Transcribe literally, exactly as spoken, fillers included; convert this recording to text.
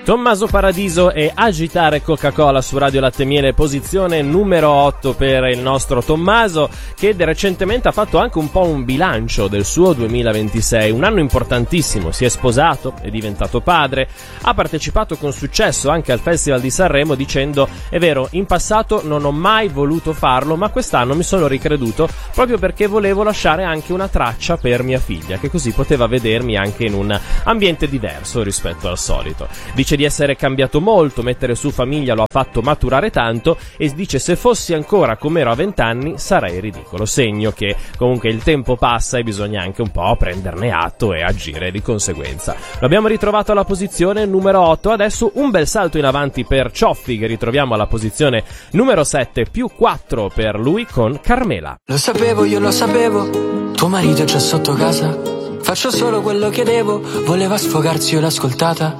Tommaso Paradiso e Agitare Coca-Cola su Radio Latte Miele, posizione numero otto per il nostro Tommaso, che recentemente ha fatto anche un po' un bilancio del suo duemilaventisei, un anno importantissimo. Si è sposato, è diventato padre, ha partecipato con successo anche al Festival di Sanremo dicendo: è vero, in passato non ho mai voluto farlo, ma quest'anno mi sono ricreduto proprio perché volevo lasciare anche una traccia per mia figlia, che così poteva vedermi anche in un ambiente diverso rispetto al solito. Dice di essere cambiato molto, mettere su famiglia lo ha fatto maturare tanto, e dice: se fossi ancora come ero a vent'anni sarei ridicolo, segno che comunque il tempo passa e bisogna anche un po' prenderne atto e agire di conseguenza. Lo abbiamo ritrovato alla posizione numero otto, adesso un bel salto in avanti per Cioffi, che ritroviamo alla posizione numero sette, più quattro per lui con Carmela. Lo sapevo, io lo sapevo, tuo marito è già sotto casa, faccio solo quello che devo, voleva sfogarsi, io l'ho ascoltata.